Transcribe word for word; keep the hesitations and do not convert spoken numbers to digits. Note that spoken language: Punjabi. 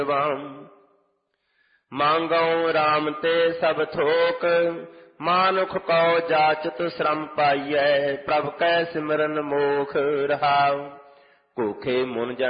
ਮੰਗਉ ਰਾਮ ਤੇ ਸਭ ਥੋਕ, ਮਾਨੁਖ ਕਉ ਜਾਚਤ ਸ਼ਰਮ ਪਾਈਐ। ਪ੍ਰਭ ਕੈ ਸਿਮਰਨ ਮੋਖ ਰਹਾਉ। ਭੂਖੇ ਮੁਨ